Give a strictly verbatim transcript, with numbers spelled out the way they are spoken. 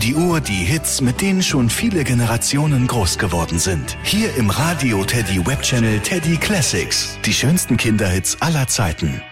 die Uhr die Hits, mit denen schon viele Generationen groß geworden sind. Hier im Radio Teddy Webchannel Teddy Classics. Die schönsten Kinderhits aller Zeiten.